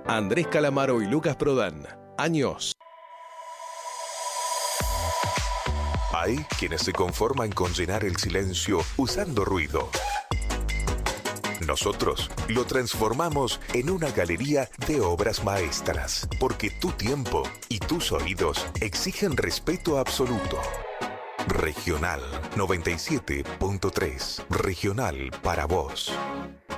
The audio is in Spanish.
Andrés Calamaro y Lucas Prodan. Años. Hay quienes se conforman con llenar el silencio usando ruido. Nosotros lo transformamos en una galería de obras maestras, porque tu tiempo y tus oídos exigen respeto absoluto. Regional 97.3. Regional para vos.